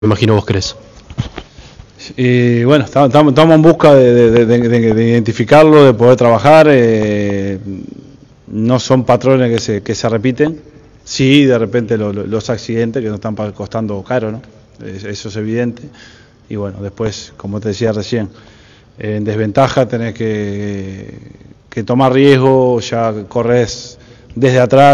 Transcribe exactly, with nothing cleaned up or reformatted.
Me imagino vos crees. Y bueno, estamos, estamos en busca de, de, de, de, de identificarlo, de poder trabajar. Eh, no son patrones que se, que se repiten. Sí, de repente lo, lo, los accidentes que nos están costando caro, ¿no? Eso es evidente. Y bueno, después, como te decía recién, en desventaja tenés que, que tomar riesgo, ya corres desde atrás.